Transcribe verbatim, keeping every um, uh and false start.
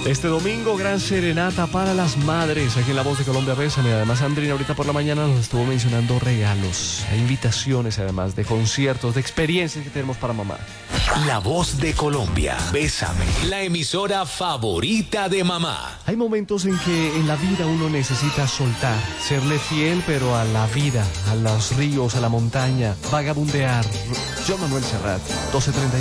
Este domingo, gran serenata para las madres. Aquí en La Voz de Colombia, Bésame. Además, Andrina ahorita por la mañana nos estuvo mencionando regalos, e invitaciones, además de conciertos, de experiencias que tenemos para mamá. La Voz de Colombia, Bésame, la emisora favorita de mamá. Hay momentos en que en la vida uno necesita soltar, serle fiel, pero a la vida, a los ríos, a la montaña, vagabundear. Yo, Manuel Serrat, doce treinta y